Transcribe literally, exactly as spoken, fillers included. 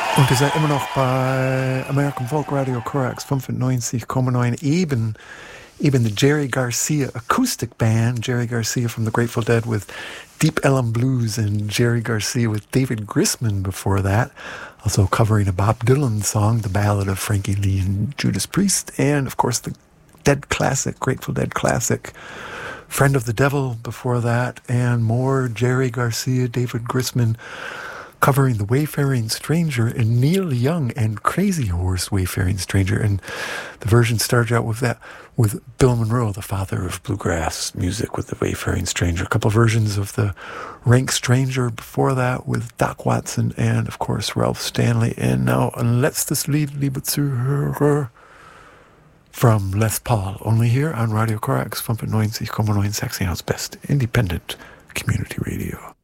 Und ihr seid immer noch bei American Folk Radio Corax fünfundneunzig Komma neun, eben, eben the Jerry Garcia acoustic band, Jerry Garcia from the Grateful Dead with Deep Ellum Blues, and Jerry Garcia with David Grisman before that, also covering a Bob Dylan song, The Ballad of Frankie Lee and Judas Priest, and of course the Dead classic, Grateful Dead classic, Friend of the Devil before that, and more Jerry Garcia, David Grisman, covering The Wayfaring Stranger and Neil Young and Crazy Horse Wayfaring Stranger. And the version started out with that, with Bill Monroe, the father of bluegrass music, with The Wayfaring Stranger. A couple versions of the Rank Stranger before that with Doc Watson and, of course, Ralph Stanley. And now, Letztes Lied, liebe Zuhörer, from Les Paul, only here on Radio Corax fünfundneunzig Komma neun, Sachsenhausen Best Independent Community Radio.